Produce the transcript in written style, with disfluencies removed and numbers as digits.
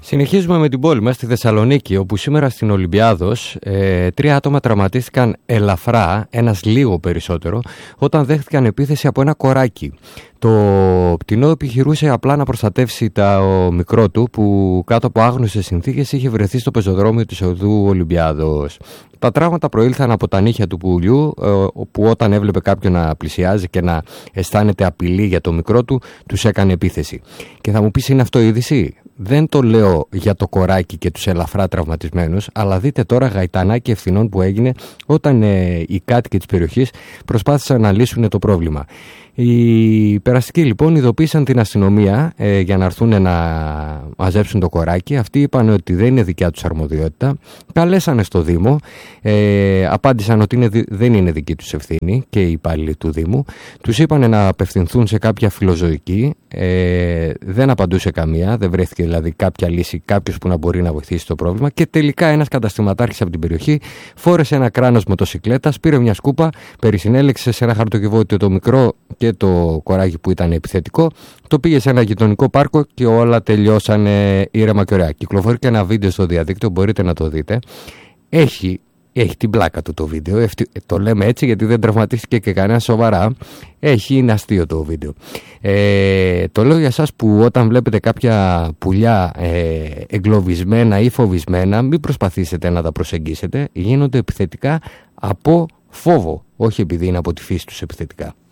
Συνεχίζουμε με την πόλη μας στη Θεσσαλονίκη, όπου σήμερα στην Ολυμπιάδος 3 άτομα τραυματίστηκαν ελαφρά, ένας λίγο περισσότερο, όταν δέχτηκαν επίθεση από ένα κοράκι. Το πτηνό επιχειρούσε απλά να προστατεύσει το μικρό του, που κάτω από άγνωστες συνθήκες είχε βρεθεί στο πεζοδρόμιο της οδού Ολυμπιάδος. Τα τραύματα προήλθαν από τα νύχια του πουλιού, που όταν έβλεπε κάποιον να πλησιάζει και να αισθάνεται απειλή για το μικρό του, τους έκανε επίθεση. Και θα μου πεις, είναι αυτό είδηση? Δεν το λέω για το κοράκι και τους ελαφρά τραυματισμένους, αλλά δείτε τώρα γαϊτανάκι ευθυνών που έγινε όταν οι κάτοικοι της περιοχής προσπάθησαν να λύσουν το πρόβλημα. Οι περαστικοί λοιπόν ειδοποίησαν την αστυνομία για να έρθουν να μαζέψουν το κοράκι. Αυτοί είπαν ότι δεν είναι δικιά τους αρμοδιότητα. Καλέσανε στο Δήμο, απάντησαν ότι δεν είναι δική τους ευθύνη και οι υπάλληλοι του Δήμου. Τους είπαν να απευθυνθούν σε κάποια φιλοζωική. Δεν απαντούσε καμία, δεν βρέθηκε δηλαδή κάποια λύση, κάποιος που να μπορεί να βοηθήσει το πρόβλημα. Και τελικά ένας καταστηματάρχης από την περιοχή φόρεσε ένα κράνος μοτοσικλέτας, πήρε μια σκούπα, περισυνέλεξε σε ένα χαρτοκιβώτιο το μικρό και το κοράκι που ήταν επιθετικό, το πήγε σε ένα γειτονικό πάρκο και όλα τελειώσανε ήρεμα και ωραία. Κυκλοφορεί και ένα βίντεο στο διαδίκτυο, μπορείτε να το δείτε. Έχει την πλάκα του το βίντεο, το λέμε έτσι γιατί δεν τραυματίστηκε και κανένα σοβαρά. Είναι αστείο το βίντεο. Το λέω για εσάς που όταν βλέπετε κάποια πουλιά εγκλωβισμένα ή φοβισμένα, μην προσπαθήσετε να τα προσεγγίσετε, γίνονται επιθετικά από φόβο, όχι επειδή είναι από τη φύση τους επιθετικά.